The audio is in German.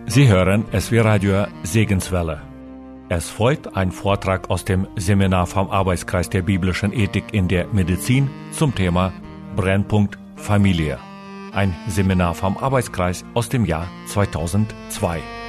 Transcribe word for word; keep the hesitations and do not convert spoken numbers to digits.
Sie hören S W Radio Segenswelle. Es folgt ein Vortrag aus dem Seminar vom Arbeitskreis der biblischen Ethik in der Medizin zum Thema Brennpunkt Familie. Ein Seminar vom Arbeitskreis aus dem Jahr zweitausendzwei.